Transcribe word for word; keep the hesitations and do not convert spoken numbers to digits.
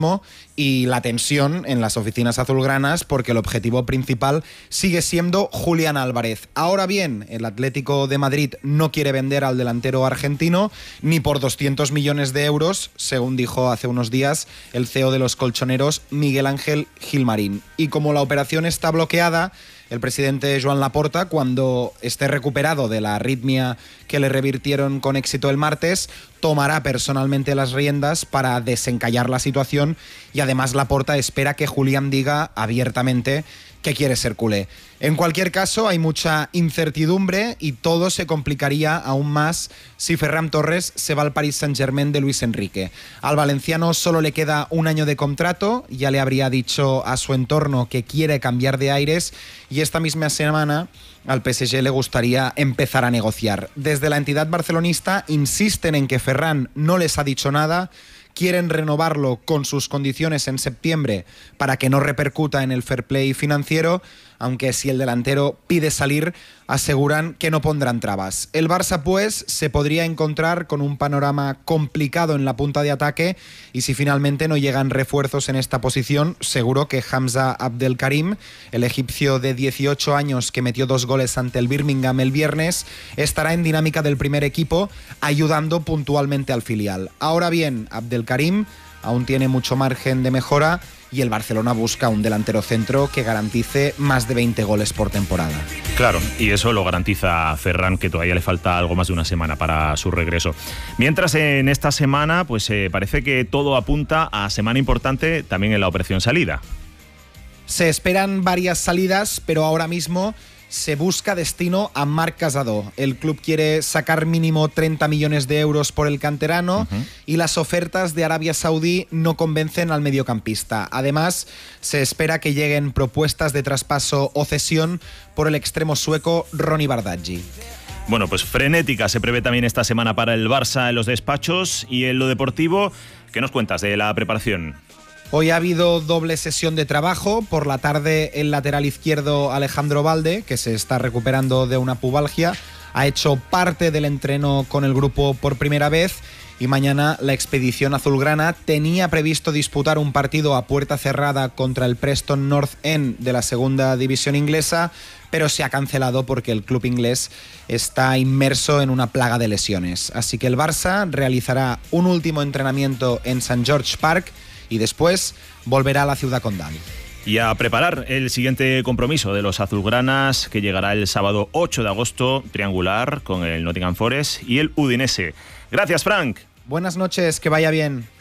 y la tensión en las oficinas azulgranas, porque el objetivo principal sigue siendo Julián Álvarez. Ahora bien, el Atlético de Madrid no quiere vender al delantero argentino ni por doscientos millones de euros, según dijo hace unos días el C E O de los colchoneros, Miguel Ángel Gilmarín. Y como la operación está bloqueada, el presidente Joan Laporta, cuando esté recuperado de la arritmia que le revirtieron con éxito el martes, tomará personalmente las riendas para desencallar la situación, y además Laporta espera que Julián diga abiertamente que quiere ser culé. En cualquier caso, hay mucha incertidumbre y todo se complicaría aún más si Ferran Torres se va al Paris Saint-Germain de Luis Enrique. Al valenciano solo le queda un año de contrato, ya le habría dicho a su entorno que quiere cambiar de aires, y esta misma semana al P S G le gustaría empezar a negociar. Desde la entidad barcelonista insisten en que Ferran no les ha dicho nada, quieren renovarlo con sus condiciones en septiembre para que no repercuta en el fair play financiero, aunque si el delantero pide salir, aseguran que no pondrán trabas. El Barça, pues, se podría encontrar con un panorama complicado en la punta de ataque, y si finalmente no llegan refuerzos en esta posición, seguro que Hamza Abdelkarim, el egipcio de dieciocho años que metió dos goles ante el Birmingham el viernes, estará en dinámica del primer equipo, ayudando puntualmente al filial. Ahora bien, Abdelkarim aún tiene mucho margen de mejora, y el Barcelona busca un delantero centro que garantice más de veinte goles por temporada. Claro, y eso lo garantiza Ferran, que todavía le falta algo más de una semana para su regreso. Mientras, en esta semana, pues eh, parece que todo apunta a semana importante también en la operación salida. Se esperan varias salidas, pero ahora mismo se busca destino a Marc Casado. El club quiere sacar mínimo treinta millones de euros por el canterano, uh-huh. y las ofertas de Arabia Saudí no convencen al mediocampista. Además, se espera que lleguen propuestas de traspaso o cesión por el extremo sueco Ronny Bardghji. Bueno, pues frenética se prevé también esta semana para el Barça en los despachos. Y en lo deportivo, ¿qué nos cuentas de la preparación? Hoy ha habido doble sesión de trabajo. Por la tarde, el lateral izquierdo Alejandro Valde, que se está recuperando de una pubalgia, ha hecho parte del entreno con el grupo por primera vez, y mañana la expedición azulgrana tenía previsto disputar un partido a puerta cerrada contra el Preston North End de la segunda división inglesa, pero se ha cancelado porque el club inglés está inmerso en una plaga de lesiones. Así que el Barça realizará un último entrenamiento en Saint George Park y después volverá a la ciudad condal. Y a preparar el siguiente compromiso de los azulgranas, que llegará el sábado ocho de agosto, triangular con el Nottingham Forest y el Udinese. Gracias, Frank. Buenas noches, que vaya bien.